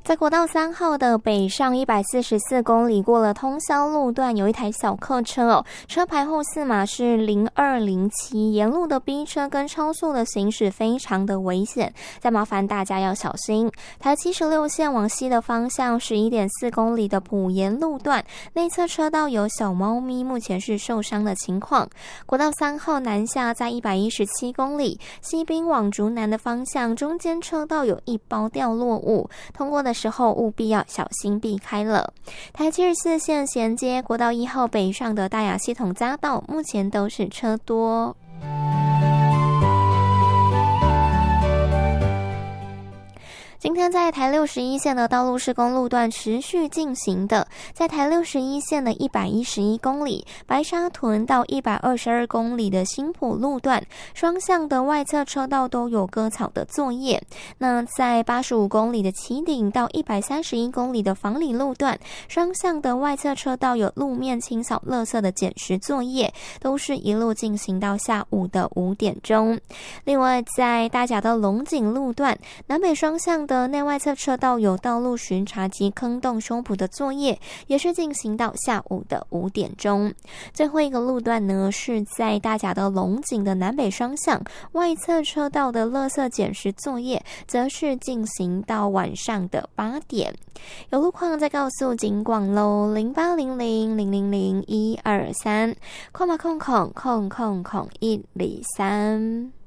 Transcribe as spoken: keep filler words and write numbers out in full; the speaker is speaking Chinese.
在国道三号的北上一百四十四公里，过了通霄路段，有一台小客车哦，车牌后四码是零二零七，沿路的逼车跟超速的行驶非常的危险，再麻烦大家要小心。台七十六线往西的方向十一点四公里的埔盐路段，内侧车道有小猫咪，目前是受伤的情况。国道三号南下在一百一十七公里，西滨往竹南的方向，中间车道有一包掉落物，通过的时候务必要小心避开了。台七十四线衔接国道一号北上的大雅系统匝道，目前都是车多。今天在台六十一线的道路施工路段持续进行的，在台六十一线的一百一十一公里，白沙屯到一百二十二公里的新埔路段，双向的外侧车道都有割草的作业。那在八十五公里的旗顶到一百三十一公里的房里路段，双向的外侧车道有路面清扫垃圾的捡拾作业，都是一路进行到下午的五点钟。另外，在大甲的龙井路段，南北双向的的内外侧车道有道路巡查及坑洞修补的作业，也是进行到下午的五点钟。最后一个路段呢，是在大甲的龙井的南北双向外侧车道的垃圾捡拾作业，则是进行到晚上的八点。有路况再告诉警广喽，零八零零零零零一二三，空吧空空空空空一零三。